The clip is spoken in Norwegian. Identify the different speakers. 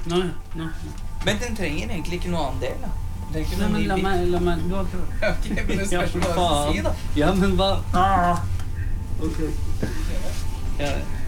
Speaker 1: Nå.
Speaker 2: Men den trenger egentlig ikke noe annen del, da. Den trenger ikke
Speaker 1: Nei,
Speaker 2: noe
Speaker 1: men
Speaker 2: ny
Speaker 1: la
Speaker 2: bit.
Speaker 1: meg, du har ikke...
Speaker 2: Ok, men det spørs hva du
Speaker 1: faen.
Speaker 2: sier, da.
Speaker 1: Ja, men hva? Ok. Ja.